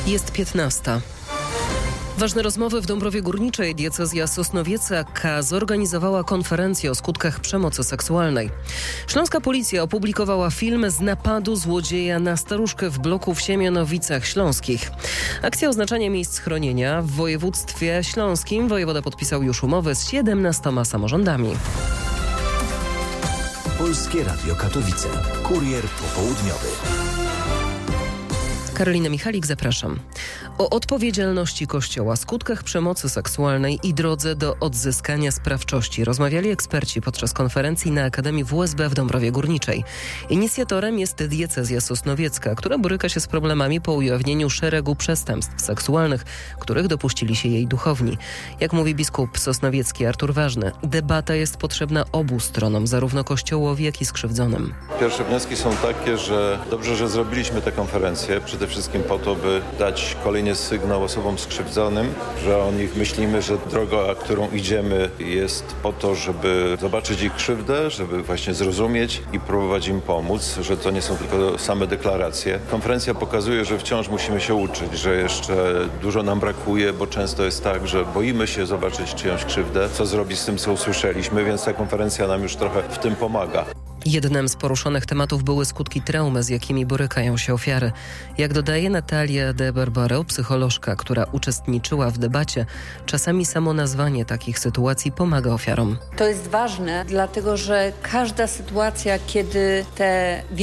Jest 15. Ważne rozmowy w Dąbrowie Górniczej. Diecezja Sosnowiecka zorganizowała konferencję o skutkach przemocy seksualnej. Śląska policja opublikowała film z napadu złodzieja na staruszkę w bloku w Siemianowicach Śląskich. Akcja oznaczania miejsc schronienia w województwie śląskim. Wojewoda podpisał już umowę z 17 samorządami. Polskie Radio Katowice. Kurier popołudniowy. Karolina Michalik, zapraszam. O odpowiedzialności Kościoła, skutkach przemocy seksualnej i drodze do odzyskania sprawczości rozmawiali eksperci podczas konferencji na Akademii WSB w Dąbrowie Górniczej. Inicjatorem jest diecezja sosnowiecka, która boryka się z problemami po ujawnieniu szeregu przestępstw seksualnych, których dopuścili się jej duchowni. Jak mówi biskup sosnowiecki Artur Ważny, debata jest potrzebna obu stronom, zarówno Kościołowi, jak i skrzywdzonym. Pierwsze wnioski są takie, że dobrze, że zrobiliśmy tę konferencję, przede wszystkim po to, by dać kolejny sygnał osobom skrzywdzonym, że o nich myślimy, że droga, którą idziemy, jest po to, żeby zobaczyć ich krzywdę, żeby właśnie zrozumieć i próbować im pomóc, że to nie są tylko same deklaracje. Konferencja pokazuje, że wciąż musimy się uczyć, że jeszcze dużo nam brakuje, bo często jest tak, że boimy się zobaczyć czyjąś krzywdę, co zrobić z tym, co usłyszeliśmy, więc ta konferencja nam już trochę w tym pomaga. Jednym z poruszonych tematów były skutki traumy, z jakimi borykają się ofiary. Jak dodaje Natalia de Barbaro, psycholożka, która uczestniczyła w debacie, czasami samo nazwanie takich sytuacji pomaga ofiarom. To jest ważne, dlatego że każda sytuacja, kiedy te